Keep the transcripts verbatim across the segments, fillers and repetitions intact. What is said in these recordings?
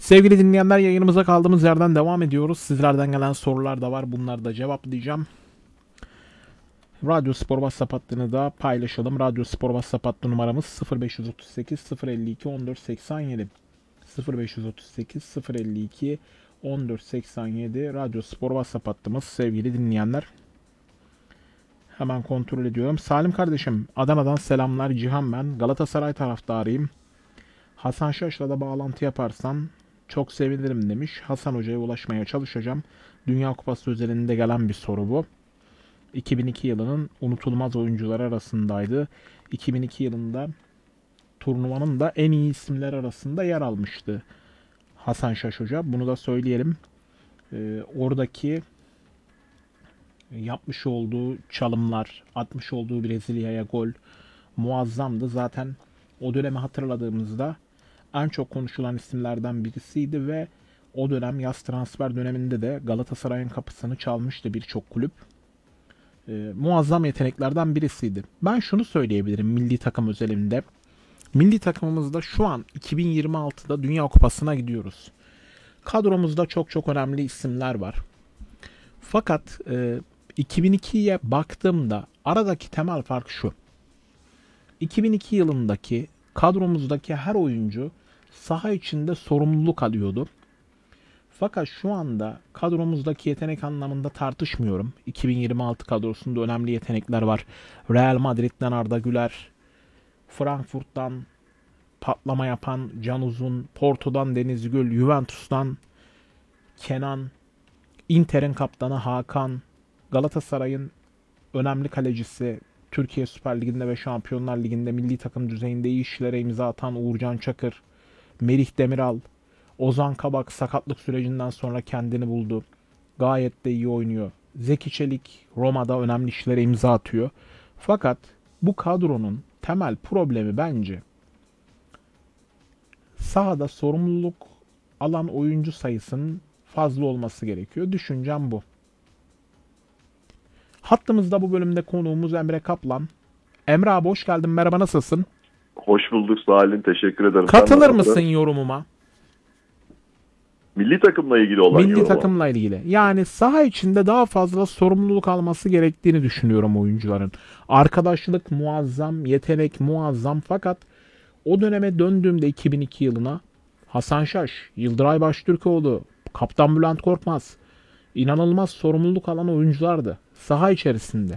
Sevgili dinleyenler, yayınımıza kaldığımız yerden devam ediyoruz. Sizlerden gelen sorular da var. Bunları da cevaplayacağım. Radyo Spor WhatsApp hattını da paylaşalım. Radyo Spor WhatsApp hattı numaramız sıfır beş otuz sekiz sıfır elli iki on dört seksen yedi. sıfır beş otuz sekiz sıfır elli iki on dört seksen yedi Radyo Spor WhatsApp hattımız sevgili dinleyenler. Hemen kontrol ediyorum. Salim kardeşim, Adana'dan selamlar. Cihan ben. Galatasaray taraftarıyım. Hasan Şaş'la da bağlantı yaparsan çok sevinirim demiş. Hasan Hoca'ya ulaşmaya çalışacağım. Dünya Kupası özelinde gelen bir soru bu. iki bin iki yılının unutulmaz oyuncuları arasındaydı. iki bin iki yılında turnuvanın da en iyi isimler arasında yer almıştı Hasan Şaş Hoca. Bunu da söyleyelim. Ee, oradaki yapmış olduğu çalımlar, atmış olduğu Brezilya'ya gol muazzamdı. Zaten o dönemi hatırladığımızda en çok konuşulan isimlerden birisiydi ve o dönem yaz transfer döneminde de Galatasaray'ın kapısını çalmıştı birçok kulüp. Ee, muazzam yeteneklerden birisiydi. Ben şunu söyleyebilirim milli takım özelinde. Milli takımımızda şu an iki bin yirmi altıda Dünya Kupası'na gidiyoruz. Kadromuzda çok çok önemli isimler var. Fakat e, iki bin ikiye baktığımda aradaki temel fark şu. iki bin iki yılındaki kadromuzdaki her oyuncu saha içinde sorumluluk alıyordu. Fakat şu anda kadromuzdaki yetenek anlamında tartışmıyorum. iki bin yirmi altı kadrosunda önemli yetenekler var. Real Madrid'den Arda Güler, Frankfurt'tan patlama yapan Can Uzun, Porto'dan Deniz Gül, Juventus'tan Kenan, Inter'in kaptanı Hakan, Galatasaray'ın önemli kalecisi, Türkiye Süper Ligi'nde ve Şampiyonlar Ligi'nde milli takım düzeyinde iyi işlere imza atan Uğurcan Çakır, Merih Demiral, Ozan Kabak sakatlık sürecinden sonra kendini buldu. Gayet de iyi oynuyor. Zeki Çelik Roma'da önemli işlere imza atıyor. Fakat bu kadronun temel problemi bence sahada sorumluluk alan oyuncu sayısının fazla olması gerekiyor. Düşüncem bu. Hattımızda bu bölümde konuğumuz Emre Kaplan. Emre abi hoş geldin. Merhaba, nasılsın? Hoş bulduk Salim. Teşekkür ederim. Katılır mısın yorumuma? Milli takımla ilgili olan Milli yoruma. takımla ilgili. Yani saha içinde daha fazla sorumluluk alması gerektiğini düşünüyorum oyuncuların. Arkadaşlık muazzam, yetenek muazzam fakat o döneme döndüğümde iki bin iki yılına Hasan Şaş, Yıldıray Baştürkoğlu, Kaptan Bülent Korkmaz inanılmaz sorumluluk alan oyunculardı saha içerisinde.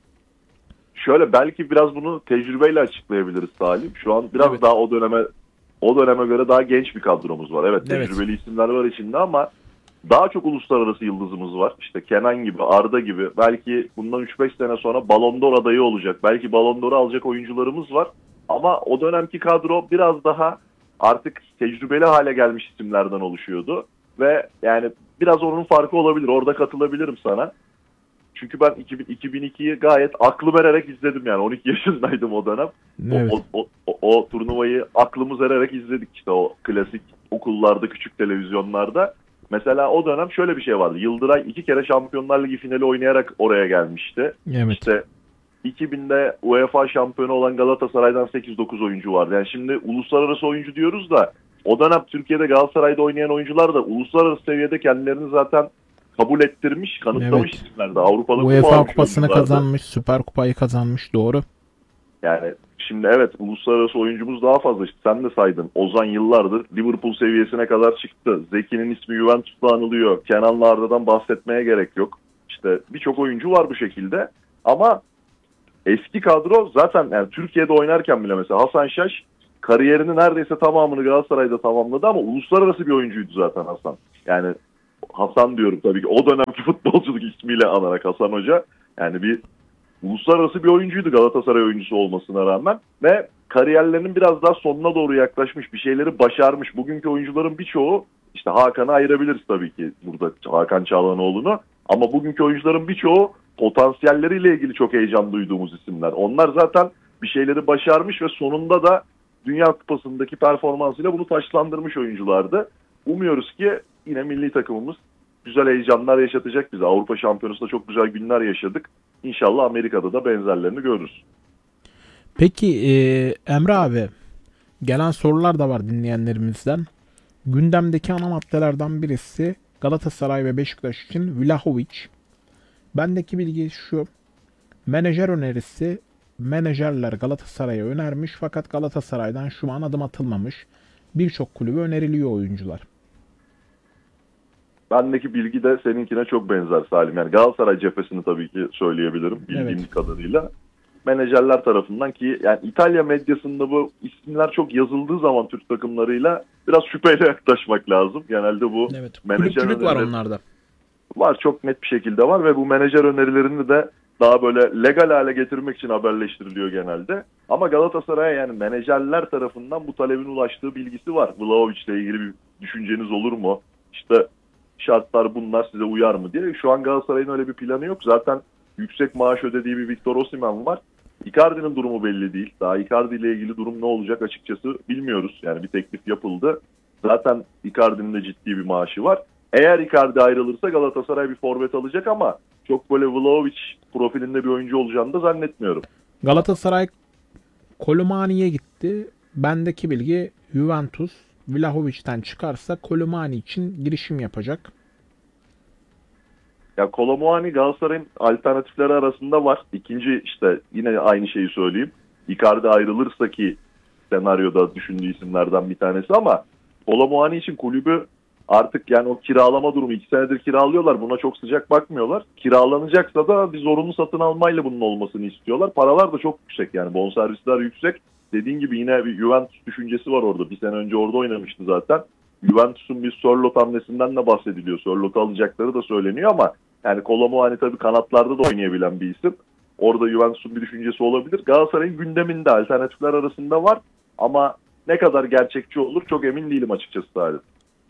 Şöyle belki biraz bunu tecrübeyle açıklayabiliriz Salim. Şu an biraz Evet. daha o döneme o döneme göre daha genç bir kadromuz var. Evet, Evet. tecrübeli isimler var içinde ama daha çok uluslararası yıldızımız var. İşte Kenan gibi, Arda gibi. Belki bundan üç beş sene sonra Ballon d'Or adayı olacak. Belki Ballon d'Or'u alacak oyuncularımız var. Ama o dönemki kadro biraz daha artık tecrübeli hale gelmiş isimlerden oluşuyordu. Ve yani biraz onun farkı olabilir. Orada katılabilirim sana. Çünkü ben iki bin, iki bin ikiyi gayet aklım ererek izledim yani. on iki yaşındaydım o dönem. Evet. O, o, o, o turnuvayı aklımız ererek izledik işte o klasik okullarda, küçük televizyonlarda. Mesela o dönem şöyle bir şey vardı. Yıldıray iki kere Şampiyonlar Ligi finali oynayarak oraya gelmişti. Evet. İşte iki binde UEFA şampiyonu olan Galatasaray'dan sekiz dokuz oyuncu vardı. Yani şimdi uluslararası oyuncu diyoruz da o dönem Türkiye'de Galatasaray'da oynayan oyuncular da uluslararası seviyede kendilerini zaten kabul ettirmiş, kanıtlamış Evet. isimlerdi. Avrupalı UEFA kupasını kazanmış, Süper Kupayı kazanmış, doğru. Yani şimdi evet uluslararası oyuncumuz daha fazla. İşte sen de saydın. Ozan yıllardır Liverpool seviyesine kadar çıktı. Zeki'nin ismi Juventus'ta anılıyor. Kenan'la Arda'dan bahsetmeye gerek yok. İşte birçok oyuncu var bu şekilde. Ama eski kadro zaten yani Türkiye'de oynarken bile mesela Hasan Şaş kariyerinin neredeyse tamamını Galatasaray'da tamamladı ama uluslararası bir oyuncuydu zaten Hasan. Yani Hasan diyorum tabii ki o dönemki futbolculuk ismiyle anarak Hasan Hoca. Yani bir uluslararası bir oyuncuydu Galatasaray oyuncusu olmasına rağmen ve kariyerlerinin biraz daha sonuna doğru yaklaşmış, bir şeyleri başarmış. Bugünkü oyuncuların birçoğu işte Hakan'ı ayırabiliriz tabii ki burada Hakan Çalhanoğlu'nu ama bugünkü oyuncuların birçoğu potansiyelleriyle ilgili çok heyecan duyduğumuz isimler. Onlar zaten bir şeyleri başarmış ve sonunda da Dünya Kupası'ndaki performansıyla bunu taçlandırmış oyunculardı. Umuyoruz ki yine milli takımımız güzel heyecanlar yaşatacak bize. Avrupa Şampiyonası'nda çok güzel günler yaşadık. İnşallah Amerika'da da benzerlerini görürüz. Peki e, Emre abi, gelen sorular da var dinleyenlerimizden. Gündemdeki ana maddelerden birisi Galatasaray ve Beşiktaş için Vlahovic. Bendeki bilgi şu. Menajer önerisi, menajerler Galatasaray'a önermiş fakat Galatasaray'dan şu an adım atılmamış. Birçok kulübe öneriliyor oyuncular. Bendeki bilgi de seninkine çok benzer Salim. Yani Galatasaray cephesini tabii ki söyleyebilirim bildiğim Evet. kadarıyla. Menajerler tarafından ki yani İtalya medyasında bu isimler çok yazıldığı zaman Türk takımlarıyla biraz şüpheyle yaklaşmak lazım. Genelde bu Evet. menajer Kulüpçülük var önerileri onlarda. var, çok net bir şekilde var ve bu menajer önerilerini de daha böyle legal hale getirmek için haberleştiriliyor genelde. Ama Galatasaray'a yani menajerler tarafından bu talebin ulaştığı bilgisi var. Vlahovic'le ilgili bir düşünceniz olur mu? İşte şartlar bunlar, size uyar mı diye. Şu an Galatasaray'ın öyle bir planı yok. Zaten yüksek maaş ödediği bir Victor Osimhen var. Icardi'nin durumu belli değil. Daha Icardi ile ilgili durum ne olacak açıkçası bilmiyoruz. Yani bir teklif yapıldı. Zaten Icardi'nin de ciddi bir maaşı var. Eğer Icardi ayrılırsa Galatasaray bir forvet alacak ama çok böyle Vlahovic profilinde bir oyuncu olacağını da zannetmiyorum. Galatasaray Kolumani'ye gitti. Bendeki bilgi Juventus Vlahovic'ten çıkarsa Kolumani için girişim yapacak. Ya Kolomuani Galatasaray'ın alternatifleri arasında var. İkinci işte yine aynı şeyi söyleyeyim. Icardi ayrılırsa ki senaryoda düşündüğü isimlerden bir tanesi ama Kolomuani için kulübü artık yani o kiralama durumu iki senedir kiralıyorlar. Buna çok sıcak bakmıyorlar. Kiralanacaksa da bir zorunlu satın almayla bunun olmasını istiyorlar. Paralar da çok yüksek yani bonservisler yüksek. Dediğin gibi yine bir Juventus düşüncesi var orada. Bir sene önce orada oynamıştı zaten. Juventus'un bir Sörloth hamlesinden de bahsediliyor. Sörloth'u alacakları da söyleniyor ama yani Kolomuani tabii kanatlarda da oynayabilen bir isim. Orada Juventus'un bir düşüncesi olabilir. Galatasaray'ın gündeminde alternatifler arasında var ama ne kadar gerçekçi olur çok emin değilim açıkçası Salih.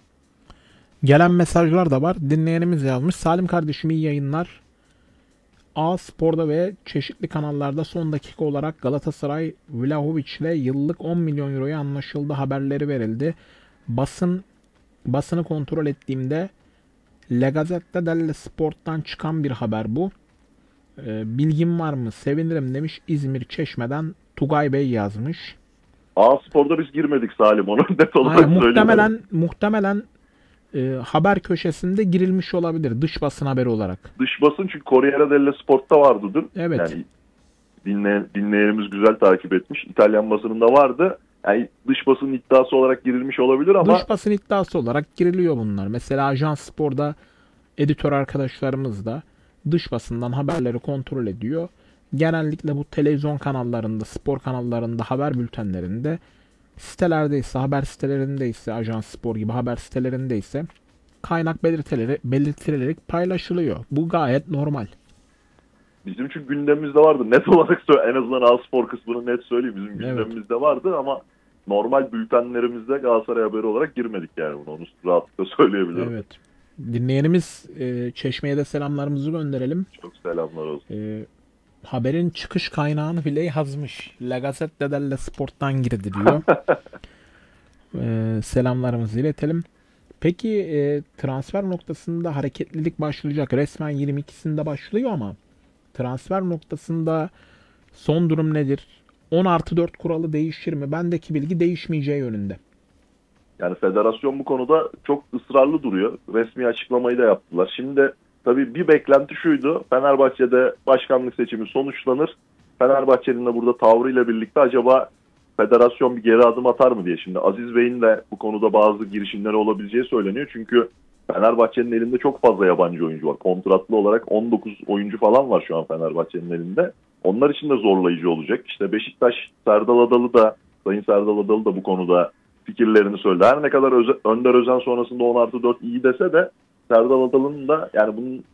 Gelen mesajlar da var. Dinleyenimiz yazmış. Salim kardeşim iyi yayınlar. A Spor'da ve çeşitli kanallarda son dakika olarak Galatasaray Vlahovic ile yıllık on milyon euroya anlaşıldı haberleri verildi. Basın basını kontrol ettiğimde La Gazzetta dello Sport'tan çıkan bir haber bu. Ee, bilgim var mı? Sevinirim demiş. İzmir Çeşme'den Tugay Bey yazmış. A Spor'da biz girmedik Salim, onu net olarak Aynen, söyleyeyim. muhtemelen muhtemelen e, haber köşesinde girilmiş olabilir dış basın haberi olarak. Dış basın çünkü Corriere dello Sport'ta vardı dün. Evet. Yani dinleyen, dinleyenimiz güzel takip etmiş. İtalyan basınında vardı. Yani dış basın iddiası olarak girilmiş olabilir ama Dış basın iddiası olarak giriliyor bunlar. Mesela Ajans Spor'da editör arkadaşlarımız da dış basından haberleri kontrol ediyor. Genellikle bu televizyon kanallarında, spor kanallarında, haber bültenlerinde, sitelerdeyse, haber sitelerindeyse, Ajans Spor gibi haber sitelerindeyse kaynak belirtileri, belirtilerek paylaşılıyor. Bu gayet normal. bizim için gündemimizde vardı. Net olarak söyle, en azından A Spor kısmını net söyleyeyim. Bizim gündemimizde vardı ama normal bültenlerimizde Galatasaray haberi olarak girmedik yani bunu. Onu rahatlıkla söyleyebilirim. Evet. Dinleyenimiz e, Çeşme'ye de selamlarımızı gönderelim. Çok selamlar olsun. E, haberin çıkış kaynağını bile yazmış. La Gazzetta dello Sport'tan girdi diyor. e, selamlarımızı iletelim. Peki e, transfer noktasında hareketlilik başlayacak. Resmen yirmi ikisinde başlıyor ama transfer noktasında son durum nedir? on artı dört kuralı değişir mi? Bendeki bilgi değişmeyeceği yönünde. Yani federasyon bu konuda çok ısrarlı duruyor. Resmi açıklamayı da yaptılar. Şimdi tabii bir beklenti şuydu. Fenerbahçe'de başkanlık seçimi sonuçlanır. Fenerbahçe'nin de burada tavrıyla birlikte acaba federasyon bir geri adım atar mı diye. Şimdi Aziz Bey'in de bu konuda bazı girişimleri olabileceği söyleniyor. Çünkü Fenerbahçe'nin elinde çok fazla yabancı oyuncu var. Kontratlı olarak on dokuz oyuncu falan var şu an Fenerbahçe'nin elinde. Onlar için de zorlayıcı olacak. İşte Beşiktaş, Serdal Adalı da, Sayın Serdal Adalı da bu konuda fikirlerini söyledi. Her ne kadar Öze, Önder Özen sonrasında on artı dört iyi dese de Serdal Adalı'nın da yani bunun